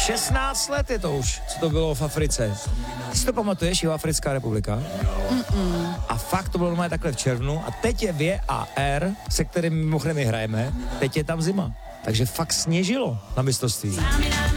16 let je to už, co to bylo v Africe. Ty si to pamatuješ, Jihoafrická republika? A fakt to bylo normálně takhle v červnu a teď je VAR, se kterým mimochodem my hrajeme, teď je tam zima. Takže fakt sněžilo na mistrovství.